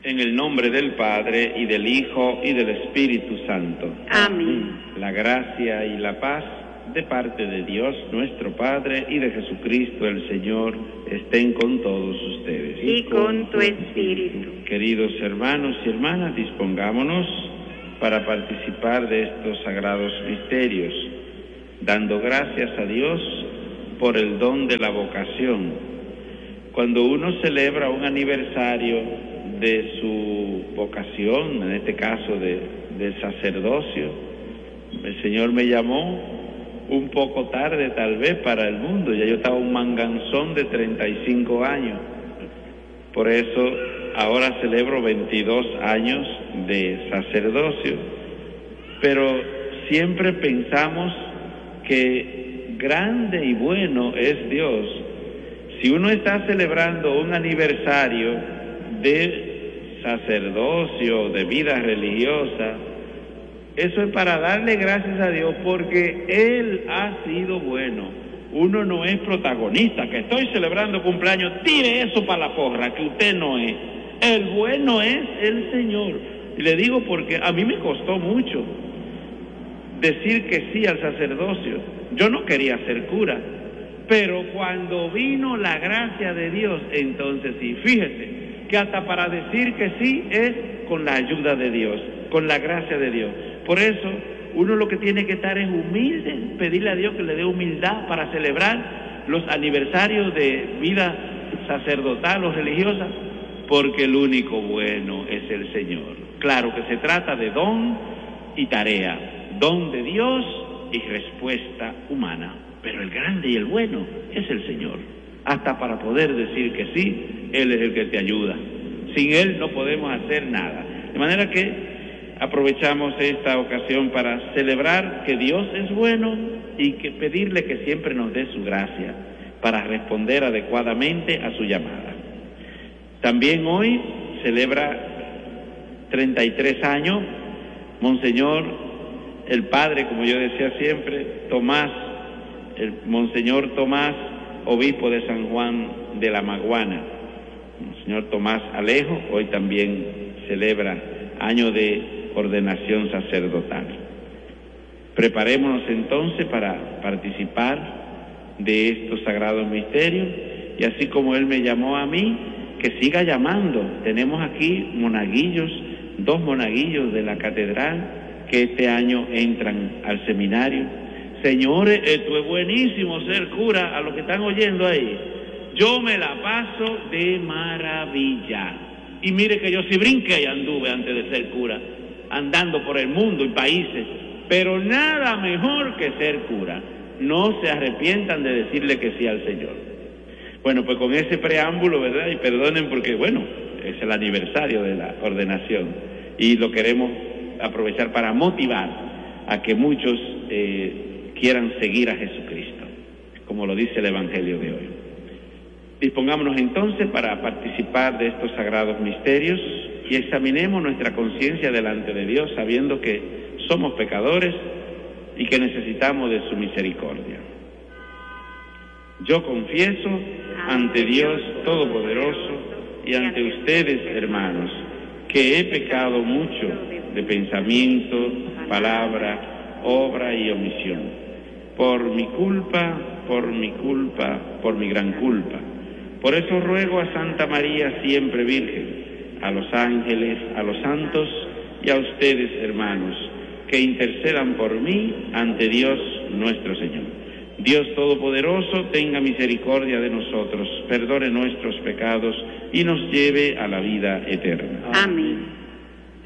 En el nombre del Padre, y del Hijo, y del Espíritu Santo. Amén. La gracia y la paz de parte de Dios nuestro Padre y de Jesucristo el Señor estén con todos ustedes. Y con tu espíritu. Queridos hermanos y hermanas, dispongámonos para participar de estos sagrados misterios, dando gracias a Dios por el don de la vocación. Cuando uno celebra un aniversario de su vocación, en este caso del sacerdocio, el Señor me llamó un poco tarde tal vez para el mundo, ya yo estaba un manganzón de 35 años, por eso ahora celebro 22 años de sacerdocio, pero siempre pensamos que grande y bueno es Dios. Si uno está celebrando un aniversario de sacerdocio, de vida religiosa, eso es para darle gracias a Dios porque Él ha sido bueno. Uno no es protagonista, que estoy celebrando cumpleaños, tire eso para la porra, que usted no es. El bueno es el Señor. Y le digo porque a mí me costó mucho decir que sí al sacerdocio. Yo no quería ser cura, pero cuando vino la gracia de Dios, entonces sí, fíjese que hasta para decir que sí es con la ayuda de Dios, con la gracia de Dios. Por eso, uno lo que tiene que estar es humilde, pedirle a Dios que le dé humildad para celebrar los aniversarios de vida sacerdotal o religiosa, porque el único bueno es el Señor. Claro que se trata de don y tarea, don de Dios y respuesta humana, pero el grande y el bueno es el Señor. Hasta para poder decir que sí, Él es el que te ayuda. Sin Él no podemos hacer nada. De manera que aprovechamos esta ocasión para celebrar que Dios es bueno y que pedirle que siempre nos dé su gracia para responder adecuadamente a su llamada. También hoy celebra 33 años Monseñor, el padre, como yo decía siempre, Tomás, el Monseñor Tomás, obispo de San Juan de la Maguana. Monseñor Tomás Alejo hoy también celebra año de ordenación sacerdotal. Preparémonos entonces para participar de estos sagrados misterios y así como Él me llamó a mí, que siga llamando. Tenemos aquí monaguillos, 2 monaguillos de la catedral que este año entran al seminario. Señores, esto es buenísimo ser cura, a los que están oyendo ahí. Yo me la paso de maravilla. Y mire que yo sí brinqué y anduve antes de ser cura, andando por el mundo y países, pero nada mejor que ser cura. No se arrepientan de decirle que sí al Señor. Bueno, pues con ese preámbulo, ¿verdad? Y perdonen porque, bueno, es el aniversario de la ordenación y lo queremos aprovechar para motivar a que muchos quieran seguir a Jesucristo, como lo dice el Evangelio de hoy. Dispongámonos entonces para participar de estos sagrados misterios y examinemos nuestra conciencia delante de Dios, sabiendo que somos pecadores y que necesitamos de su misericordia. Yo confieso ante Dios Todopoderoso y ante ustedes, hermanos, que he pecado mucho de pensamiento, palabra, obra y omisión. Por mi culpa, por mi gran culpa. Por eso ruego a Santa María siempre Virgen, a los ángeles, a los santos y a ustedes, hermanos, que intercedan por mí ante Dios nuestro Señor. Dios Todopoderoso tenga misericordia de nosotros, perdone nuestros pecados y nos lleve a la vida eterna. Amén.